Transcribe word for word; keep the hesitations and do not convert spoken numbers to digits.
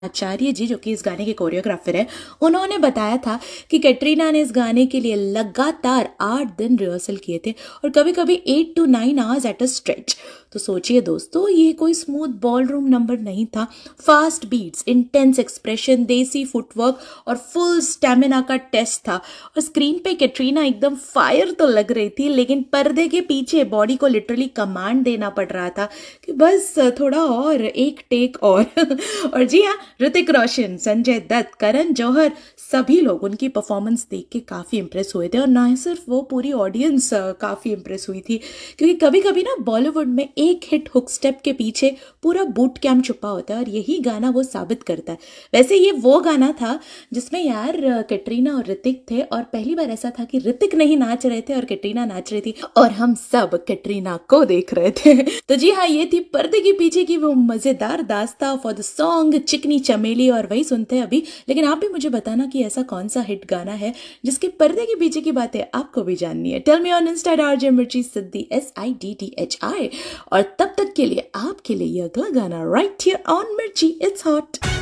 आचार्य जी जो कि इस गाने के कोरियोग्राफर है, उन्होंने बताया था कि कैटरीना ने इस गाने के लिए लगातार आठ दिन रिहर्सल किए थे और कभी कभी eight to nine hours at a stretch. तो सोचिए दोस्तों, ये कोई स्मूथ बॉल रूम नंबर नहीं था। फास्ट बीट्स, इंटेंस एक्सप्रेशन, देसी फुटवर्क और फुल स्टेमिना का टेस्ट था। और स्क्रीन पे कैटरीना एकदम फायर तो लग रही थी, लेकिन पर्दे के पीछे बॉडी को लिटरली कमांड देना पड़ रहा था कि बस थोड़ा और, एक टेक और। और जी हाँ, ऋतिक रोशन, संजय दत्त, करण जौहर, सभी लोग उनकी परफॉर्मेंस देख के काफ़ी इंप्रेस हुए थे। और ना ही सिर्फ वो, पूरी ऑडियंस काफ़ी इंप्रेस हुई थी, क्योंकि कभी कभी ना बॉलीवुड में एक हिट हुक स्टेप के पीछे पूरा बूट कैंप छुपा होता है और यही गाना वो साबित करता है। वैसे ये वो गाना था जिसमें यार कैटरीना और ऋतिक थे और पहली बार ऐसा था कि ऋतिक नहीं नाच रहे थे और कैटरीना नाच रही थी और हम सब कैटरीना को देख रहे थे। तो जी हाँ, ये थी पर्दे के पीछे की वो मजेदार दास्तां फॉर द सॉन्ग चिकनी चमेली, और वही सुनते हैं अभी। लेकिन आप भी मुझे बताना कि ऐसा कौन सा हिट गाना है जिसके पर्दे के पीछे की बातें आपको भी जाननी है। Tell me on Insta RJ मिर्ची सिद्धि, S I D D H I. और तब तक के लिए आपके लिए यह अगला गाना राइट हियर ऑन मिर्ची, इट्स हॉट।